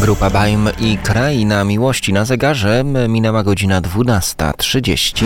Grupa Baim i Kraina Miłości na zegarze. Minęła godzina 12:30.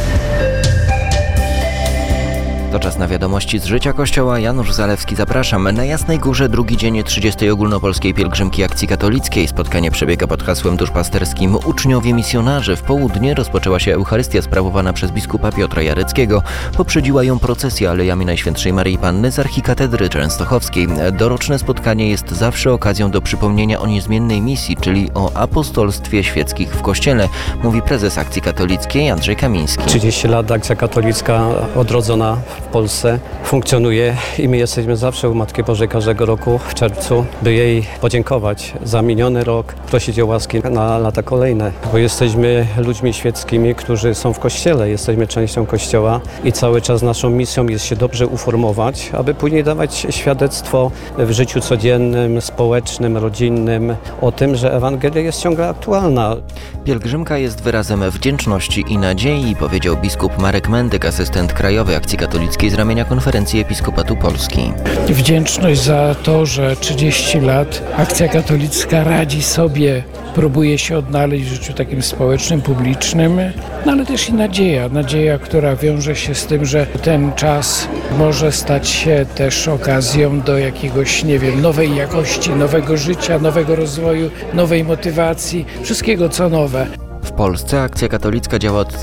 To czas na wiadomości z życia Kościoła. Janusz Zalewski, zapraszam. Na Jasnej Górze drugi dzień 30. Ogólnopolskiej Pielgrzymki Akcji Katolickiej. Spotkanie przebiega pod hasłem duszpasterskim Uczniowie Misjonarzy. W południe rozpoczęła się Eucharystia sprawowana przez biskupa Piotra Jareckiego. Poprzedziła ją procesja alejami Najświętszej Maryi Panny z archikatedry częstochowskiej. Doroczne spotkanie jest zawsze okazją do przypomnienia o niezmiennej misji, czyli o apostolstwie świeckich w Kościele, mówi prezes Akcji Katolickiej Andrzej Kamiński. 30 lat Akcja Katolicka odrodzona w Polsce funkcjonuje i my jesteśmy zawsze u Matki Bożej każdego roku w czerwcu, by jej podziękować za miniony rok, prosić o łaski na lata kolejne, bo jesteśmy ludźmi świeckimi, którzy są w Kościele, jesteśmy częścią Kościoła i cały czas naszą misją jest się dobrze uformować, aby później dawać świadectwo w życiu codziennym, społecznym, rodzinnym o tym, że Ewangelia jest ciągle aktualna. Pielgrzymka jest wyrazem wdzięczności i nadziei, powiedział biskup Marek Mendyk, asystent krajowy Akcji Katolickiej z ramienia Konferencji Episkopatu Polski. Wdzięczność za to, że 30 lat Akcja Katolicka radzi sobie, próbuje się odnaleźć w życiu takim społecznym, publicznym, ale też i nadzieja, która wiąże się z tym, że ten czas może stać się też okazją do jakiegoś, nowej jakości, nowego życia, nowego rozwoju, nowej motywacji, wszystkiego co nowe. W Polsce Akcja Katolicka działa od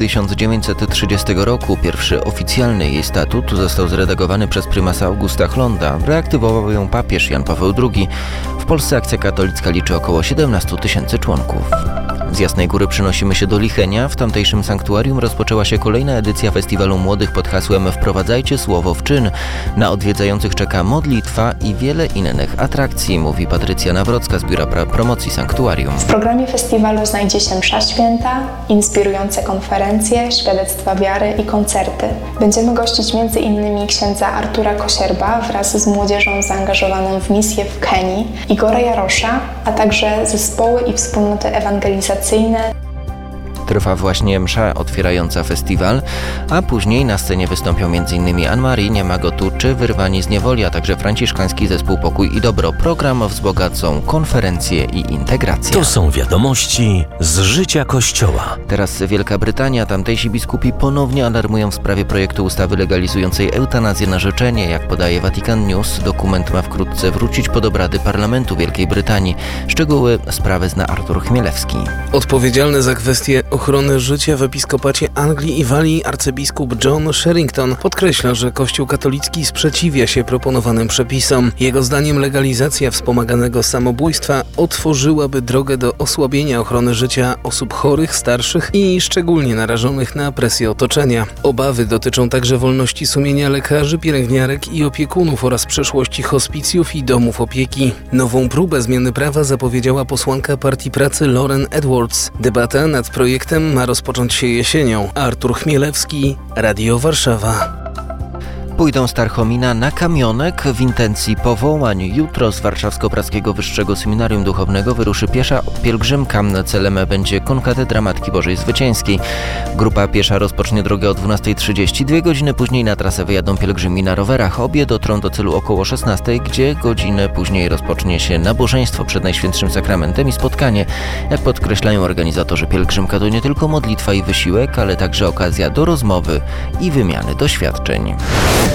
1930 roku. Pierwszy oficjalny jej statut został zredagowany przez prymasa Augusta Hlonda. Reaktywował ją papież Jan Paweł II. W Polsce Akcja Katolicka liczy około 17 000 członków. Z Jasnej Góry przenosimy się do Lichenia. W tamtejszym sanktuarium rozpoczęła się kolejna edycja Festiwalu Młodych pod hasłem Wprowadzajcie słowo w czyn. Na odwiedzających czeka modlitwa i wiele innych atrakcji, mówi Patrycja Nawrocka z Biura Promocji Sanktuarium. W programie festiwalu znajdzie się msza święta, inspirujące konferencje, świadectwa wiary i koncerty. Będziemy gościć m.in. księdza Artura Kosierba wraz z młodzieżą zaangażowaną w misję w Kenii, Igora Jarosza, a także zespoły i wspólnoty ewangelizacyjne. Trwa właśnie msza otwierająca festiwal, a później na scenie wystąpią m.in. Anne-Marie Niemagotu czy Wyrwani z niewoli, a także franciszkański zespół Pokój i Dobro. Program wzbogacą konferencje i integracja. To są wiadomości z życia Kościoła. Teraz Wielka Brytania. Tamtejsi biskupi ponownie alarmują w sprawie projektu ustawy legalizującej eutanazję na życzenie. Jak podaje Vatican News, dokument ma wkrótce wrócić pod obrady Parlamentu Wielkiej Brytanii. Szczegóły sprawy zna Artur Chmielewski. Odpowiedzialny za kwestię ochrony życia w episkopacie Anglii i Walii arcybiskup John Sherrington podkreśla, że Kościół katolicki sprzeciwia się proponowanym przepisom. Jego zdaniem legalizacja wspomaganego samobójstwa otworzyłaby drogę do osłabienia ochrony życia osób chorych, starszych i szczególnie narażonych na presję otoczenia. Obawy dotyczą także wolności sumienia lekarzy, pielęgniarek i opiekunów oraz przyszłości hospicjów i domów opieki. Nową próbę zmiany prawa zapowiedziała posłanka Partii Pracy Lauren Edwards. Debata nad projektem ma rozpocząć się jesienią. Artur Chmielewski, Radio Warszawa. Pójdą Starchomina na Kamionek w intencji powołań. Jutro z Warszawsko-Praskiego Wyższego Seminarium Duchownego wyruszy piesza pielgrzymka. Celem będzie konkatedra Matki Bożej Zwycięskiej. Grupa piesza rozpocznie drogę o 12:30. 2 godziny później na trasę wyjadą pielgrzymi na rowerach. Obie dotrą do celu około 16:00, gdzie godzinę później rozpocznie się nabożeństwo przed Najświętszym Sakramentem i spotkanie. Jak podkreślają organizatorzy, pielgrzymka to nie tylko modlitwa i wysiłek, ale także okazja do rozmowy i wymiany doświadczeń.